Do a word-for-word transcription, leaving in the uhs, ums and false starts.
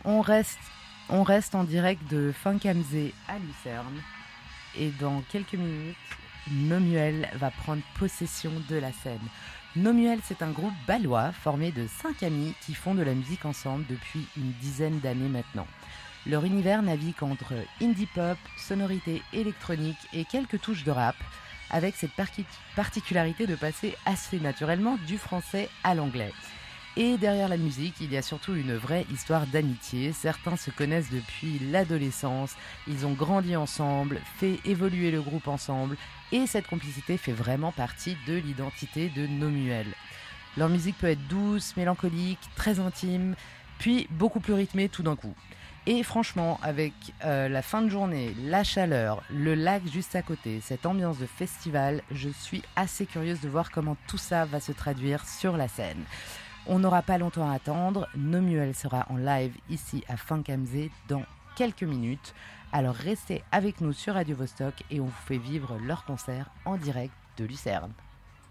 On reste, on reste en direct de Funkhamzé à Lucerne et dans quelques minutes, Nomuel va prendre possession de la scène. Nomuel, c'est un groupe bâlois formé de cinq amis qui font de la musique ensemble depuis une dizaine d'années maintenant. Leur univers navigue entre indie pop, sonorités électroniques et quelques touches de rap, avec cette par- particularité de passer assez naturellement du français à l'anglais. Et derrière la musique, il y a surtout une vraie histoire d'amitié. Certains se connaissent depuis l'adolescence, ils ont grandi ensemble, fait évoluer le groupe ensemble, et cette complicité fait vraiment partie de l'identité de Nomuel. Leur musique peut être douce, mélancolique, très intime, puis beaucoup plus rythmée tout d'un coup. Et franchement, avec euh, la fin de journée, la chaleur, le lac juste à côté, cette ambiance de festival, je suis assez curieuse de voir comment tout ça va se traduire sur la scène. On n'aura pas longtemps à attendre, Nomuel sera en live ici à Funkhamzé dans quelques minutes. Alors restez avec nous sur Radio Vostok et on vous fait vivre leur concert en direct de Lucerne.